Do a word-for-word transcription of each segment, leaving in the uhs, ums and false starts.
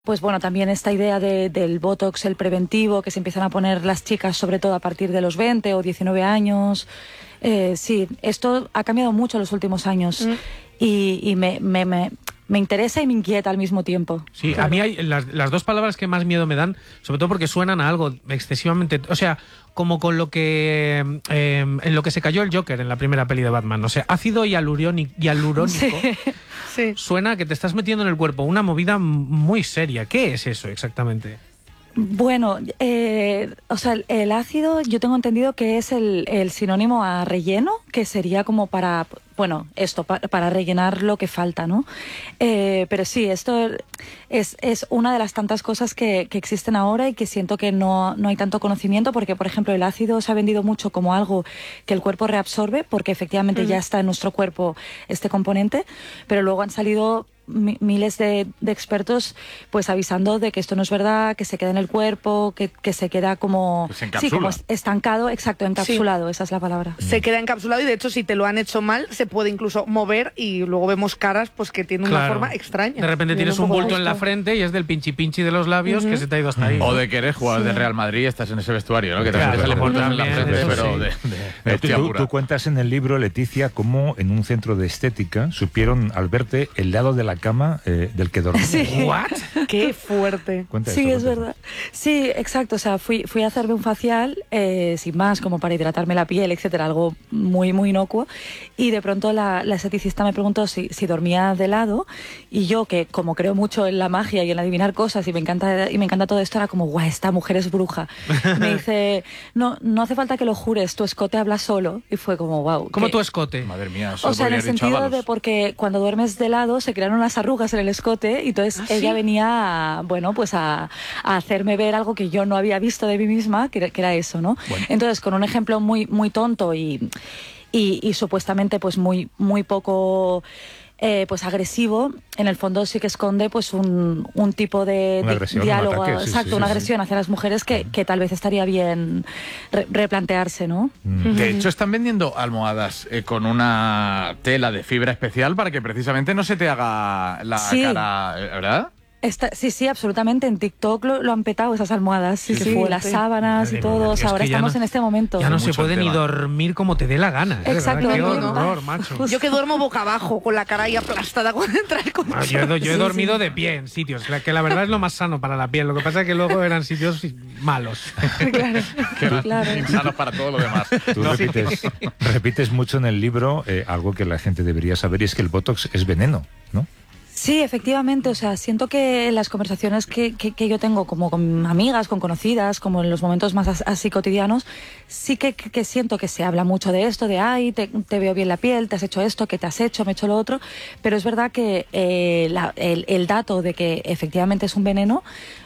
Pues bueno, también esta idea de, del botox, el preventivo, que se empiezan a poner las chicas, sobre todo a partir de los veinte o diecinueve años. Eh, sí, esto ha cambiado mucho en los últimos años mm. y, y me, me, me, me interesa y me inquieta al mismo tiempo. Sí, claro. A mí hay las, las dos palabras que más miedo me dan, sobre todo porque suenan a algo excesivamente... O sea, como con lo que... Eh, en lo que se cayó el Joker en la primera peli de Batman. O sea, ácido hialurónico, hialurónico sí. Sí. Suena que te estás metiendo en el cuerpo una movida muy seria. ¿Qué es eso exactamente? Bueno, eh, o sea, el ácido yo tengo entendido que es el, el sinónimo a relleno, que sería como para, bueno, esto, pa, para rellenar lo que falta, ¿no? Eh, pero sí, esto es, es una de las tantas cosas que, que existen ahora y que siento que no, no hay tanto conocimiento porque, por ejemplo, el ácido se ha vendido mucho como algo que el cuerpo reabsorbe porque efectivamente uh-huh. ya está en nuestro cuerpo este componente, pero luego han salido miles de, de expertos pues avisando de que esto no es verdad, que se queda en el cuerpo, que, que se queda como, se sí, como estancado, exacto, encapsulado, sí. Esa es la palabra. Se queda encapsulado y de hecho si te lo han hecho mal se puede incluso mover y luego vemos caras pues que tienen claro. una forma extraña. De repente tienes un, un bulto en la frente y es del pinchi pinchi de los labios uh-huh. que se te ha ido hasta ahí. O de que eres jugador sí. de Real Madrid y estás en ese vestuario, ¿no? Que te claro, sale por en la frente, eso pero sí. de, de, de tú, tú, tú cuentas en el libro, Leticia, cómo en un centro de estética supieron al verte el lado de la cama eh, del que dormía. Sí. ¿What? Qué fuerte. Cuenta sí, eso, es cuenta. verdad. Sí, exacto. O sea, fui, fui a hacerme un facial, eh, sin más, como para hidratarme la piel, etcétera, algo muy, muy inocuo. Y de pronto la, la esteticista me preguntó si, si dormía de lado. Y yo, que como creo mucho en la magia y en adivinar cosas y me encanta, y me encanta todo esto, era como, guau, esta mujer es bruja. Me dice, no, no hace falta que lo jures, tu escote habla solo. Y fue como, wow. ¿Cómo que... tu escote? Madre mía, eso O sea, en el sentido de porque cuando duermes de lado se crearon unas arrugas en el escote y entonces ¿Ah, ella sí? venía a, bueno, pues a, a hacerme ver algo que yo no había visto de mí misma, que, que era eso, ¿no? Bueno. Entonces, con un ejemplo muy, muy tonto y, y, y supuestamente pues muy, muy poco... Eh, pues agresivo, en el fondo sí que esconde pues un, un tipo de, una de agresión, diálogo, un ataque, sí, exacto, sí, una sí, agresión sí. hacia las mujeres que, que tal vez estaría bien re replantearse, ¿no? Mm. De hecho, están vendiendo almohadas eh, con una tela de fibra especial para que precisamente no se te haga la sí. cara, ¿verdad? Esta, sí, sí, absolutamente. En TikTok lo, lo han petado esas almohadas. Sí, Sí, sí, sí, las sí. sábanas Madre y todo. mía, O sea, es ahora que ya estamos no- en este momento. Ya no Mucho se el puede ni tema. dormir como te dé la gana. ¿eh? De Exacto, verdad, Qué no, no, no. horror, macho. Yo que duermo boca abajo con la cara ahí aplastada cuando entra el Ah, colchón. yo he, yo he Sí, dormido sí. de pie en sitios, la- que la verdad es lo más sano para la piel. Lo que pasa es que luego eran sitios malos. Claro, claro. Insanos para todo lo demás. Tú No, repites, repites mucho en el libro eh, algo que la gente debería saber y es que el Botox es veneno, ¿no? Sí, efectivamente, o sea, siento que en las conversaciones que, que, que yo tengo como con amigas, con conocidas, como en los momentos más as- así cotidianos, sí que, que, que siento que se habla mucho de esto, de ay, te, te veo bien la piel, te has hecho esto, que te has hecho, me he hecho lo otro, pero es verdad que eh, la, el, el dato de que efectivamente es un veneno,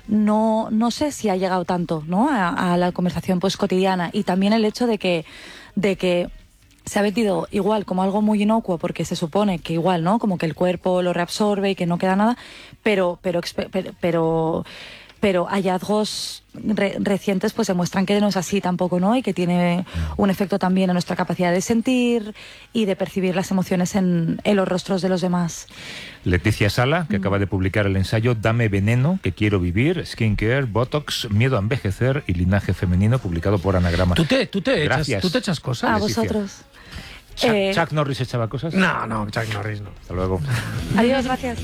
no, no sé si ha llegado tanto, ¿no? a, a la conversación pues cotidiana, y también el hecho de que, de que se ha vendido igual como algo muy inocuo porque se supone que igual, ¿no? Como que el cuerpo lo reabsorbe y que no queda nada, pero pero pero pero, pero hallazgos re recientes pues demuestran que no es así tampoco, ¿no? Y que tiene un efecto también en nuestra capacidad de sentir y de percibir las emociones en, en los rostros de los demás. Leticia Sala, que acaba de publicar el ensayo Dame veneno, que quiero vivir, skincare, botox, miedo a envejecer y linaje femenino, publicado por Anagrama. ¿Tú te, tú te, echas, Gracias. ¿tú te echas cosas? A Leticia. vosotros. Chuck, Eh, Chuck Norris echaba cosas. No, no, Chuck Norris no. Hasta luego. Adiós, gracias.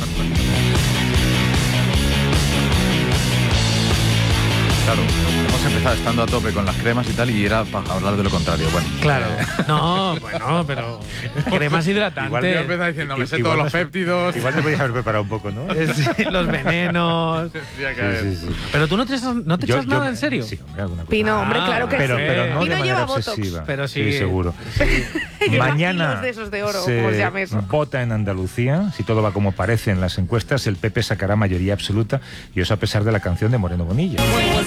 Claro, hemos empezado estando a tope con las cremas y tal y era para hablar de lo contrario. Bueno, Claro. eh, No, bueno, pero cremas hidratantes. igual me empieza diciendo, me sé Igual todos los me- péptidos. Igual te podías haber preparado un poco, ¿no? Sí, los venenos. Tendría que Sí, haber- sí, sí. Pero tú no te echas, no te Yo- echas yo- nada, ¿en serio? Sí, hombre, alguna cosa. Pino, hombre, Ah, claro que Pero, sí. pero no Pino de lleva manera botox. obsesiva. Pero sí. seguro. Lleva Mañana kilos de esos de oro, como se llame eso. vota en Andalucía. Si todo va como parece en las encuestas, el P P sacará mayoría absoluta, y eso a pesar de la canción de Moreno Bonilla.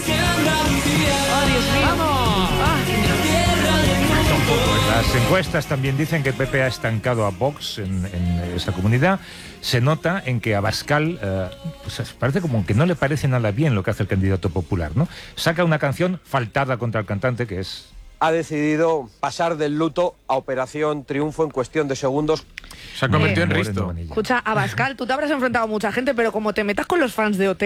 Las encuestas también dicen que el P P ha estancado a Vox en, en esa comunidad. Se nota en que Abascal eh, pues parece como que no le parece nada bien lo que hace el candidato popular, ¿no? Saca una canción faltada contra el cantante, que es ha decidido pasar del luto a Operación Triunfo en cuestión de segundos. Se ha convertido Eh, en Risto. Escucha, Abascal, tú te habrás enfrentado a mucha gente, pero como te metas con los fans de O T,